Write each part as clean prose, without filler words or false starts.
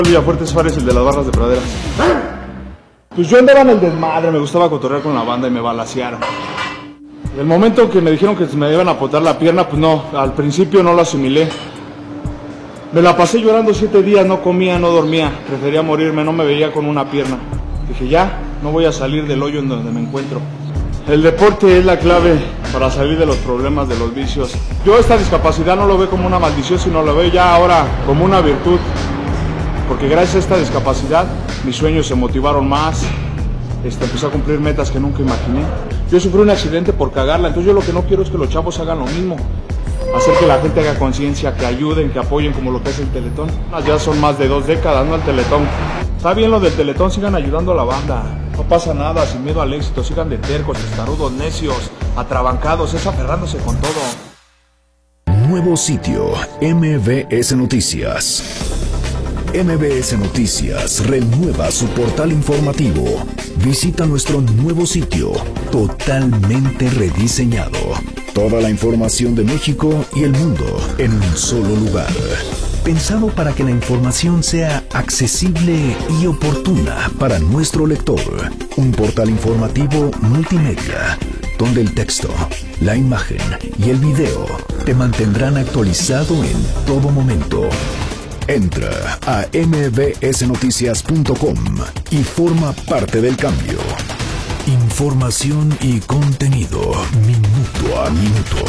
Villafuerte Suárez, el de las barras de praderas. Pues yo andaba en el desmadre, me gustaba cotorrear con la banda y me balacearon. El momento que me dijeron que me iban a apotar la pierna, pues no, al principio no lo asimilé. Me la pasé llorando 7 días, no comía, no dormía, prefería morirme, no me veía con una pierna. Dije, ya, no voy a salir del hoyo en donde me encuentro. El deporte es la clave para salir de los problemas, de los vicios. Yo esta discapacidad no lo veo como una maldición, sino lo veo ya ahora como una virtud. Porque gracias a esta discapacidad, mis sueños se motivaron más, empecé a cumplir metas que nunca imaginé. Yo sufrí un accidente por cagarla, entonces yo lo que no quiero es que los chavos hagan lo mismo. Hacer que la gente haga conciencia, que ayuden, que apoyen como lo que es el Teletón. Ya son más de 2 décadas, ¿no? El Teletón. Está bien lo del Teletón, sigan ayudando a la banda. No pasa nada, sin miedo al éxito, sigan de tercos, testarudos, necios, atrabancados, es aferrándose con todo. Nuevo sitio, MBS Noticias. MBS Noticias renueva su portal informativo. Visita nuestro nuevo sitio, totalmente rediseñado. Toda la información de México y el mundo en un solo lugar. Pensado para que la información sea accesible y oportuna para nuestro lector. Un portal informativo multimedia, donde el texto, la imagen y el video te mantendrán actualizado en todo momento. Entra a mbsnoticias.com y forma parte del cambio. Información y contenido minuto a minuto.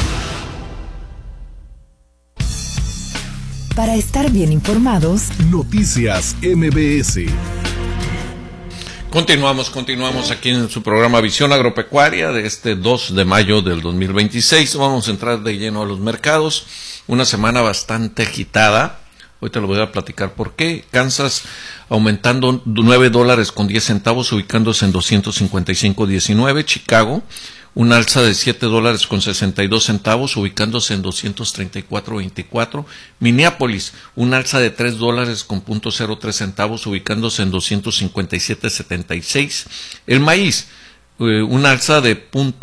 Para estar bien informados, Noticias MBS. Continuamos aquí en su programa Visión Agropecuaria de este 2 de mayo del 2026. Vamos a entrar de lleno a los mercados. Una semana bastante agitada. Hoy te lo voy a platicar por qué. Kansas aumentando $9.10, ubicándose en 255.19. Chicago, un alza de $7.62, ubicándose en 234.24. Minneapolis, un alza de $3.03, ubicándose en 257.76. El maíz, un alza de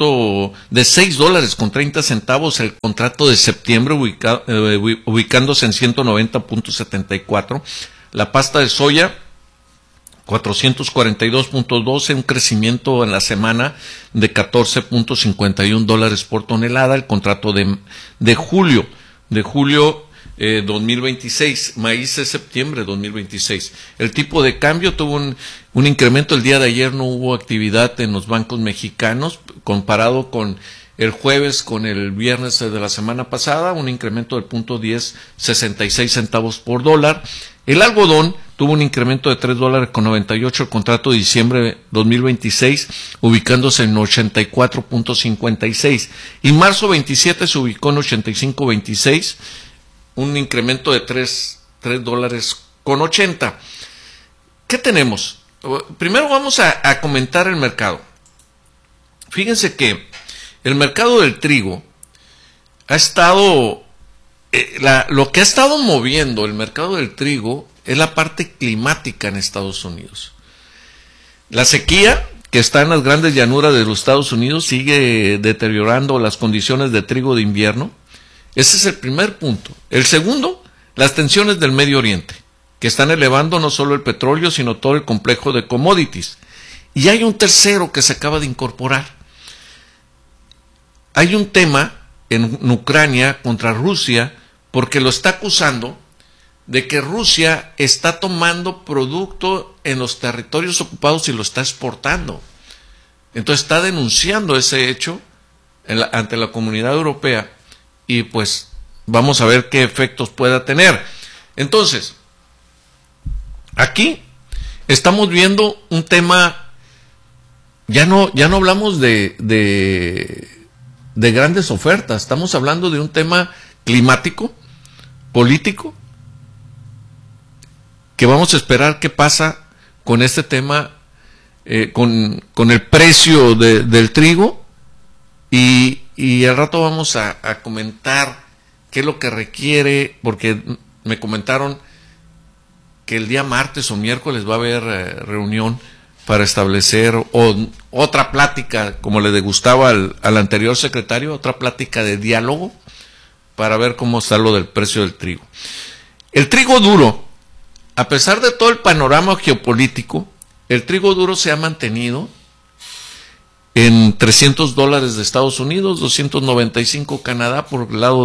$6.30, el contrato de septiembre ubicándose en 190.74. La pasta de soya 442.12, un crecimiento en la semana de $14.51 por tonelada. El contrato de julio 2026, maíz de septiembre 2026. El tipo de cambio tuvo un incremento. El día de ayer no hubo actividad en los bancos mexicanos, comparado con el jueves, con el viernes de la semana pasada, un incremento del 0.1066 por dólar. El algodón tuvo un incremento de $3.98, el contrato de diciembre 2026, ubicándose en 84.56. Y marzo 27 se ubicó en 85.26, un incremento de $3.80. ¿Qué tenemos? Primero vamos a comentar el mercado. Fíjense que el mercado del trigo ha estado, lo que ha estado moviendo el mercado del trigo es la parte climática en Estados Unidos. La sequía que está en las grandes llanuras de los Estados Unidos sigue deteriorando las condiciones de trigo de invierno. Ese es el primer punto. El segundo, las tensiones del Medio Oriente, que están elevando no solo el petróleo, sino todo el complejo de commodities. Y hay un tercero que se acaba de incorporar. Hay un tema en Ucrania contra Rusia, porque lo está acusando de que Rusia está tomando producto en los territorios ocupados y lo está exportando. Entonces está denunciando ese hecho ante la comunidad europea, y pues vamos a ver qué efectos pueda tener. Entonces, aquí estamos viendo un tema, ya no hablamos de grandes ofertas, estamos hablando de un tema climático, político, que vamos a esperar qué pasa con este tema, con el precio del trigo, y al rato vamos a comentar qué es lo que requiere, porque me comentaron que el día martes o miércoles va a haber reunión para establecer otra plática, como le gustaba al anterior secretario, otra plática de diálogo para ver cómo está lo del precio del trigo. El trigo duro a pesar de todo el panorama geopolítico, el trigo duro se ha mantenido en $300 de Estados Unidos, 295 Canadá por el lado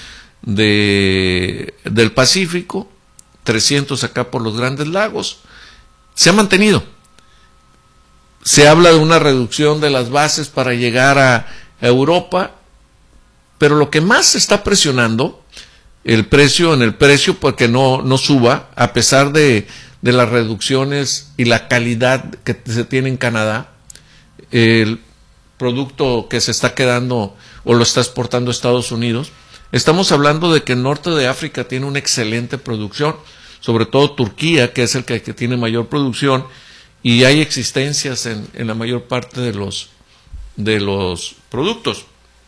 del Pacífico, 300 acá por los Grandes Lagos. Se ha mantenido. Se habla de una reducción de las bases para llegar a Europa, pero lo que más se está presionando en el precio porque no suba, a pesar de las reducciones y la calidad que se tiene en Canadá, el producto que se está quedando o lo está exportando a Estados Unidos. Estamos hablando de que el norte de África tiene una excelente producción, sobre todo Turquía, que es el que tiene mayor producción, y hay existencias en la mayor parte de los productos.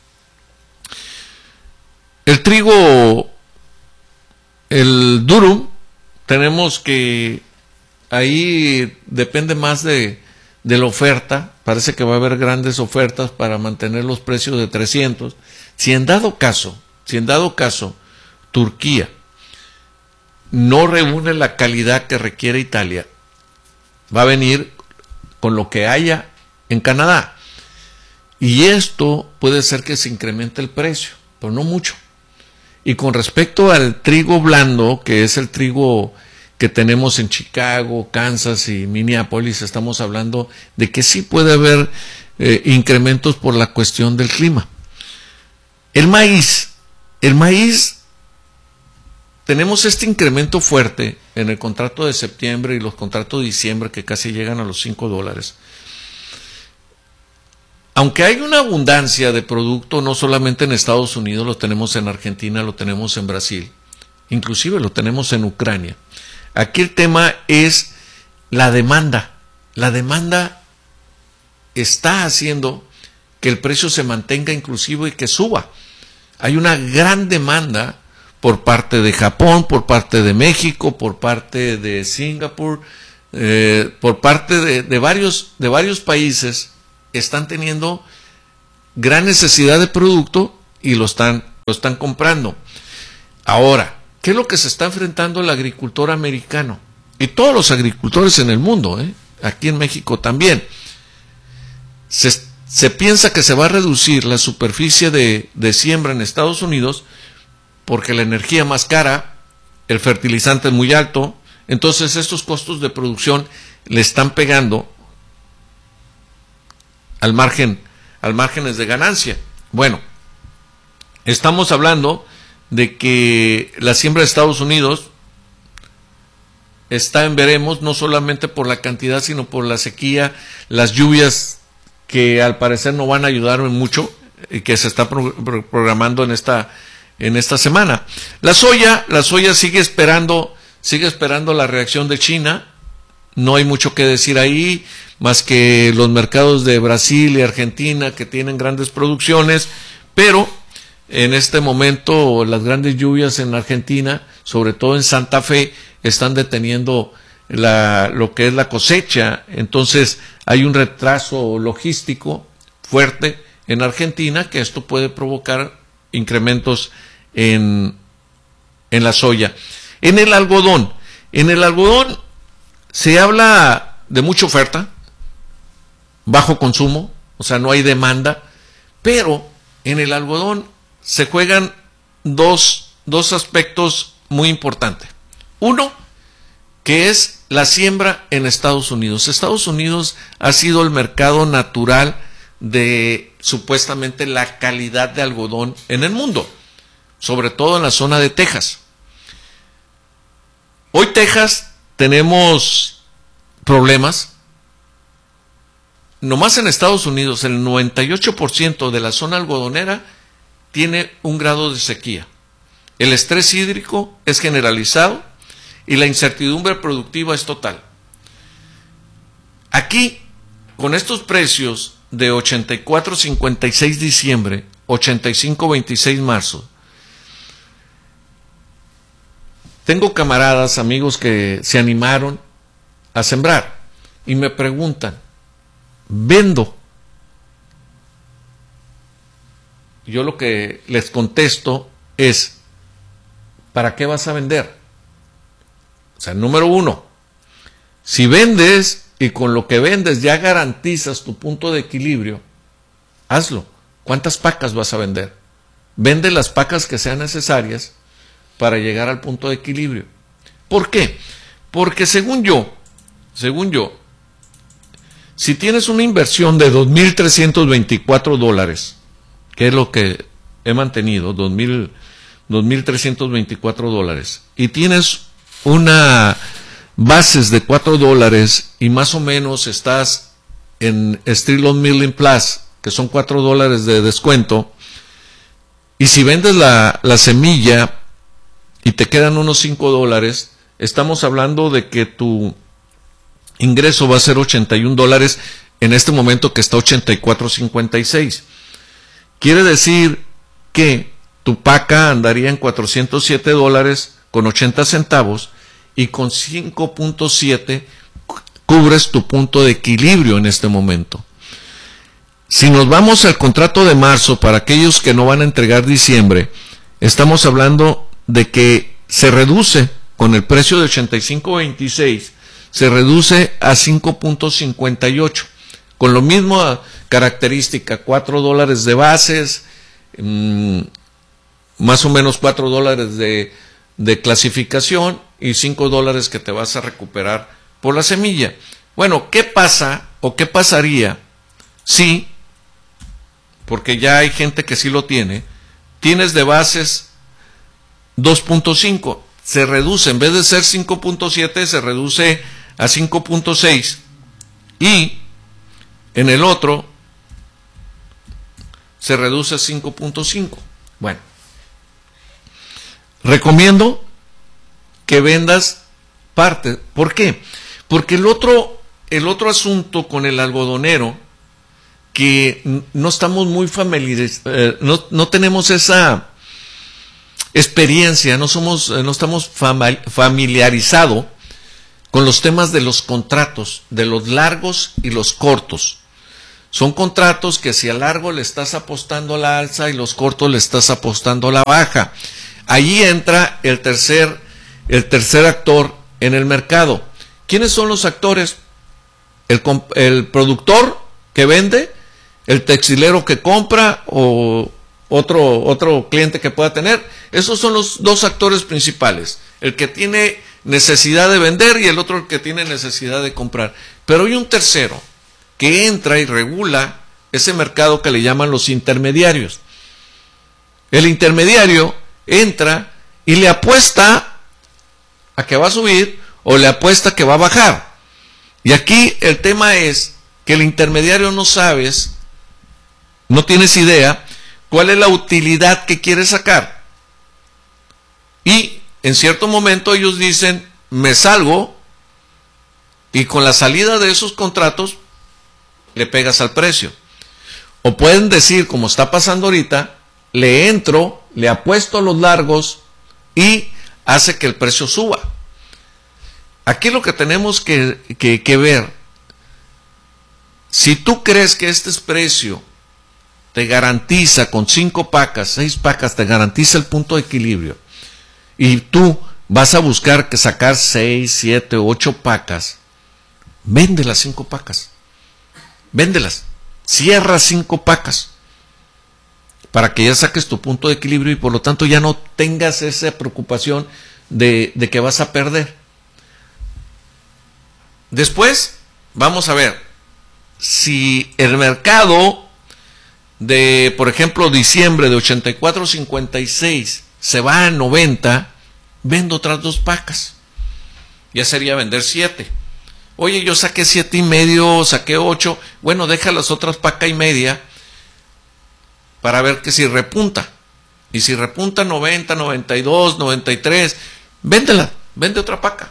El trigo, el durum, tenemos que ahí depende más de la oferta. Parece que va a haber grandes ofertas para mantener los precios de 300. Si en dado caso Turquía no reúne la calidad que requiere Italia, va a venir con lo que haya en Canadá. Y esto puede ser que se incremente el precio, pero no mucho. Y con respecto al trigo blando, que es el trigo que tenemos en Chicago, Kansas y Minneapolis, estamos hablando de que sí puede haber incrementos por la cuestión del clima. El maíz, tenemos este incremento fuerte en el contrato de septiembre y los contratos de diciembre que casi llegan a los $5. Aunque hay una abundancia de producto, no solamente en Estados Unidos, lo tenemos en Argentina, lo tenemos en Brasil, inclusive lo tenemos en Ucrania. Aquí el tema es la demanda. La demanda está haciendo que el precio se mantenga inclusive y que suba. Hay una gran demanda por parte de Japón, por parte de México, por parte de Singapur, por parte de varios países. Están teniendo gran necesidad de producto y lo están comprando. Ahora, ¿qué es lo que se está enfrentando el agricultor americano? Y todos los agricultores en el mundo, aquí en México también. Se piensa que se va a reducir la superficie de siembra en Estados Unidos porque la energía es más cara, el fertilizante es muy alto, entonces estos costos de producción le están pegando al márgenes de ganancia. Bueno, estamos hablando de que la siembra de Estados Unidos está en veremos, no solamente por la cantidad, sino por la sequía, las lluvias que al parecer no van a ayudar mucho y que se está programando en esta semana. La soya sigue esperando la reacción de China. No hay mucho que decir ahí, más que los mercados de Brasil y Argentina que tienen grandes producciones, pero en este momento las grandes lluvias en Argentina, sobre todo en Santa Fe, están deteniendo lo que es la cosecha. Entonces hay un retraso logístico fuerte en Argentina, que esto puede provocar incrementos en la soya. En el algodón se habla de mucha oferta, bajo consumo, o sea, no hay demanda, pero en el algodón se juegan dos aspectos muy importantes. Uno, que es la siembra en Estados Unidos. Estados Unidos ha sido el mercado natural de supuestamente la calidad de algodón en el mundo, sobre todo en la zona de Texas. Hoy Texas tenemos problemas. Nomás en Estados Unidos el 98% de la zona algodonera tiene un grado de sequía. El estrés hídrico es generalizado y la incertidumbre productiva es total. Aquí, con estos precios de 84.56 diciembre, 85.26 marzo, tengo camaradas, amigos que se animaron a sembrar y me preguntan, ¿vendo? Yo lo que les contesto es, ¿para qué vas a vender? O sea, número uno, si vendes y con lo que vendes ya garantizas tu punto de equilibrio, hazlo. ¿Cuántas pacas vas a vender? Vende las pacas que sean necesarias para llegar al punto de equilibrio. ¿Por qué? Porque según yo, si tienes una inversión de $2,324, que es lo que he mantenido, $2,324, y tienes una bases de $4 y más o menos estás en Streetload Milling Plus, que son $4 de descuento, y si vendes la semilla y te quedan unos $5, estamos hablando de que tu ingreso va a ser $81 en este momento que está $84.56. Quiere decir que tu paca andaría en $407.80 y con 5.7 cubres tu punto de equilibrio en este momento. Si nos vamos al contrato de marzo, para aquellos que no van a entregar diciembre, estamos hablando de que se reduce con el precio de 85.26, se reduce a 5.58, con lo mismo característica, $4 de bases, más o menos $4 de clasificación y $5 que te vas a recuperar por la semilla. Bueno, ¿qué pasa o qué pasaría si, porque ya hay gente que sí lo tiene, tienes de bases 2.5, se reduce, en vez de ser 5.7 se reduce a 5.6 y en el otro se reduce a 5.5. Bueno, recomiendo que vendas parte. ¿Por qué? Porque el otro asunto con el algodonero, que no estamos muy familiarizados, no tenemos esa experiencia, no estamos familiarizados con los temas de los contratos, de los largos y los cortos. Son contratos que si a largo le estás apostando a la alza y los cortos le estás apostando a la baja. Allí entra el tercer actor en el mercado. ¿Quiénes son los actores? El productor que vende, el textilero que compra o otro cliente que pueda tener. Esos son los dos actores principales. El que tiene necesidad de vender y el otro el que tiene necesidad de comprar. Pero hay un tercero que entra y regula ese mercado que le llaman los intermediarios. El intermediario entra y le apuesta a que va a subir o le apuesta a que va a bajar. Y aquí el tema es que el intermediario no tienes idea cuál es la utilidad que quiere sacar. Y en cierto momento ellos dicen, me salgo, y con la salida de esos contratos le pegas al precio. O pueden decir, como está pasando ahorita, le entro, le apuesto a los largos y hace que el precio suba. Aquí lo que tenemos que ver, si tú crees que este precio te garantiza con 5 pacas, 6 pacas, te garantiza el punto de equilibrio, y tú vas a buscar que sacar 6, 7, 8 pacas, vende las 5 pacas. Véndelas, cierra 5 pacas para que ya saques tu punto de equilibrio y por lo tanto ya no tengas esa preocupación de que vas a perder. Después vamos a ver si el mercado de, por ejemplo, diciembre de 84.56 se va a 90, vendo otras 2 pacas. Ya sería vender 7. Oye, yo saqué 7.5, saqué 8. Bueno, deja las otras paca y media para ver que si repunta. Y si repunta 90, 92, 93, véndela, vende otra paca.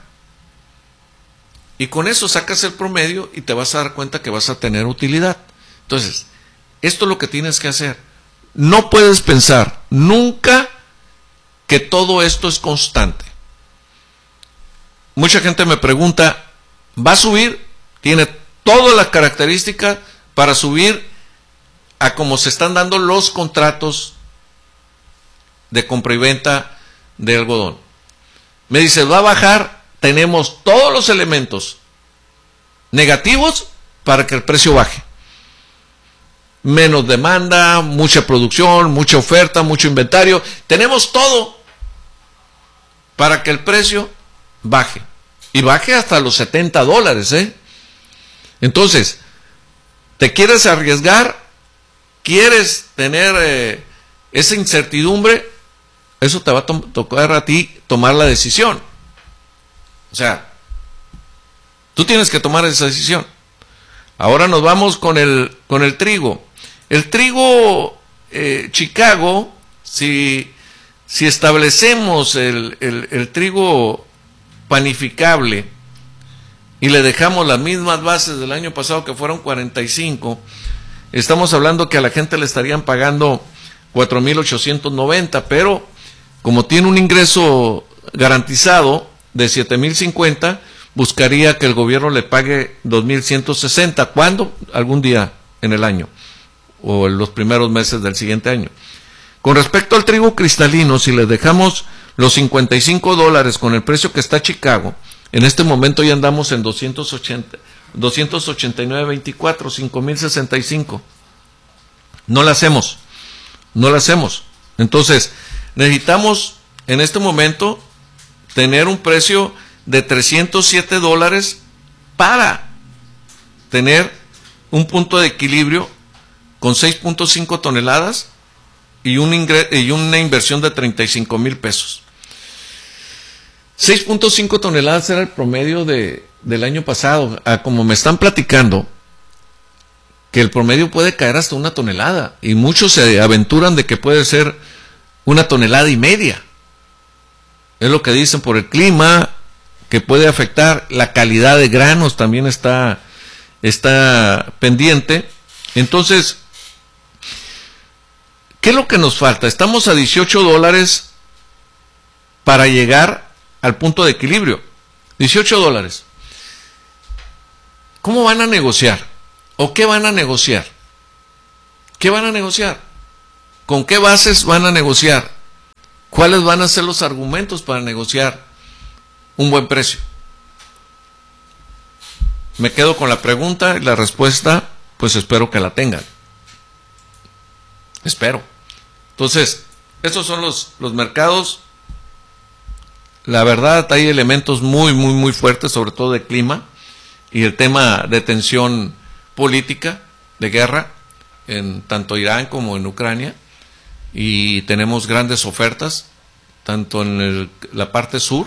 Y con eso sacas el promedio y te vas a dar cuenta que vas a tener utilidad. Entonces, esto es lo que tienes que hacer. No puedes pensar nunca que todo esto es constante. Mucha gente me pregunta, ¿va a subir? Tiene todas las características para subir a como se están dando los contratos de compra y venta de algodón. Me dice, ¿va a bajar? tenemos todos los elementos negativos para que el precio baje. Menos demanda, mucha producción, mucha oferta, mucho inventario. Tenemos todo para que el precio baje. Y baje hasta los $70, Entonces, ¿te quieres arriesgar? ¿Quieres tener esa incertidumbre? Eso te va a tocar a ti tomar la decisión. O sea, tú tienes que tomar esa decisión. Ahora nos vamos con el trigo. El trigo, Chicago, si establecemos el trigo panificable y le dejamos las mismas bases del año pasado, que fueron 45, estamos hablando que a la gente le estarían pagando 4,890, pero como tiene un ingreso garantizado de 7,050, buscaría que el gobierno le pague 2,160. ¿Cuándo? Algún día en el año o en los primeros meses del siguiente año. Con respecto al trigo cristalino, si le dejamos los $55 con el precio que está Chicago, en este momento ya andamos en 289.24, 5,065. No la hacemos. Entonces, necesitamos en este momento tener un precio de $307 para tener un punto de equilibrio con 6.5 toneladas y una inversión de 35,000 pesos. 6.5 toneladas era el promedio del año pasado. Como me están platicando, que el promedio puede caer hasta 1 tonelada, y muchos se aventuran de que puede ser 1,5 toneladas. Es lo que dicen por el clima, que puede afectar la calidad de granos, también está pendiente. Entonces, ¿qué es lo que nos falta? Estamos a $18 para llegar al punto de equilibrio. $18. ¿Cómo van a negociar? ¿O qué van a negociar? ¿Qué van a negociar? ¿Con qué bases van a negociar? ¿Cuáles van a ser los argumentos para negociar un buen precio? Me quedo con la pregunta y la respuesta, pues espero que la tengan. Espero. Entonces, estos son los mercados. La verdad, hay elementos muy, muy, muy fuertes, sobre todo de clima y el tema de tensión política, de guerra, en tanto Irán como en Ucrania, y tenemos grandes ofertas, tanto en la parte sur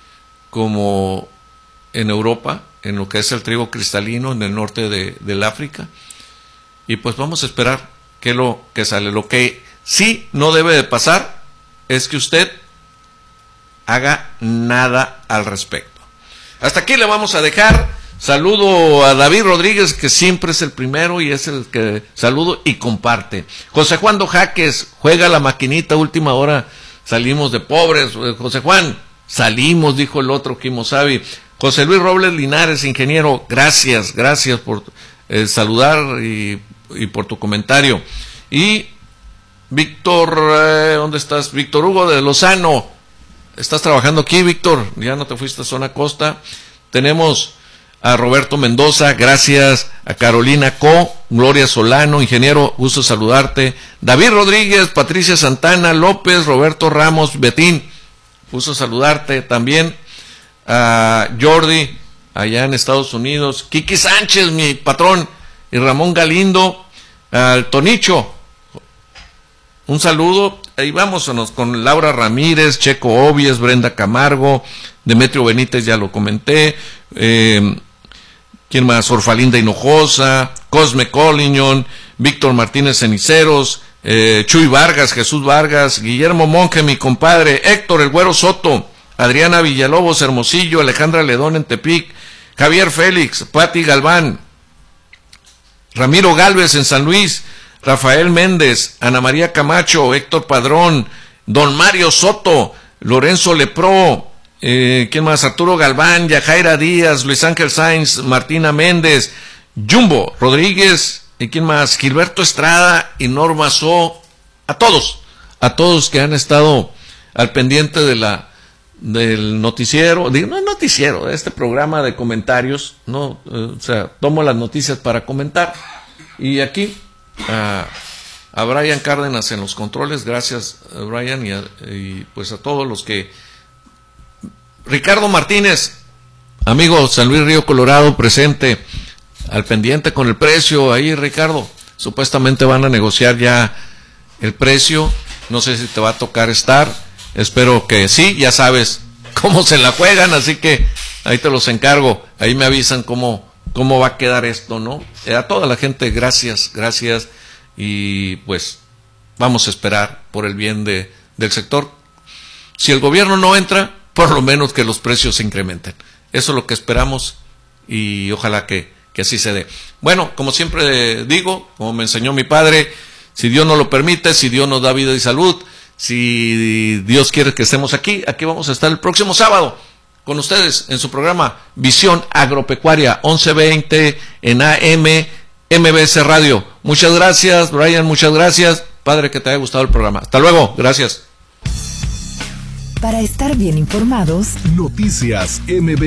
como en Europa, en lo que es el trigo cristalino, en el norte del África, y pues vamos a esperar qué es lo que sale. Lo que sí no debe de pasar es que usted haga nada al respecto. Hasta aquí le vamos a dejar. Saludo a David Rodríguez, que siempre es el primero y es el que saludo y comparte. José Juan Dojaques, juega la maquinita, última hora salimos de pobres. José Juan, salimos, dijo el otro Kimosabi. José Luis Robles Linares, ingeniero, gracias por saludar y por tu comentario. Y Víctor, ¿dónde estás? Víctor Hugo de Lozano, estás trabajando aquí, Víctor, ya no te fuiste a zona costa. Tenemos a Roberto Mendoza, gracias, a Carolina Co, Gloria Solano, ingeniero, gusto saludarte, David Rodríguez, Patricia Santana, López, Roberto Ramos, Betín, gusto saludarte, también a Jordi, allá en Estados Unidos, Kiki Sánchez, mi patrón, y Ramón Galindo, al Tonicho, un saludo. Ahí vámonos con Laura Ramírez, Checo Obies, Brenda Camargo, Demetrio Benítez, ya lo comenté, ¿quién más? Orfalinda Hinojosa, Cosme Colliñón, Víctor Martínez Ceniceros, Chuy Vargas, Jesús Vargas, Guillermo Monge, mi compadre, Héctor El Güero Soto, Adriana Villalobos Hermosillo, Alejandra Ledón en Tepic, Javier Félix, Pati Galván, Ramiro Galvez en San Luis, Rafael Méndez, Ana María Camacho, Héctor Padrón, Don Mario Soto, Lorenzo Lepró, ¿quién más? Arturo Galván, Yajaira Díaz, Luis Ángel Sainz, Martina Méndez, Jumbo Rodríguez, ¿y quién más? Gilberto Estrada y Norma So, a todos que han estado al pendiente de del noticiero, no es noticiero, este programa de comentarios, no, o sea, tomo las noticias para comentar. Y aquí a Brian Cárdenas en los controles, gracias Brian, y pues a todos los que... Ricardo Martínez, amigo San Luis Río Colorado, presente, al pendiente con el precio, ahí Ricardo, supuestamente van a negociar ya el precio, no sé si te va a tocar estar, espero que sí, ya sabes cómo se la juegan, así que ahí te los encargo, ahí me avisan cómo va a quedar esto, ¿no? A toda la gente, gracias, y pues vamos a esperar por el bien del sector. Si el gobierno no entra, por lo menos que los precios se incrementen. Eso es lo que esperamos y ojalá que así se dé. Bueno, como siempre digo, como me enseñó mi padre, si Dios nos lo permite, si Dios nos da vida y salud, si Dios quiere que estemos aquí vamos a estar el próximo sábado con ustedes en su programa Visión Agropecuaria 11:20 en AM MBS Radio. Muchas gracias, Brian, muchas gracias. Padre, que te haya gustado el programa. Hasta luego, gracias. Para estar bien informados, Noticias MBS.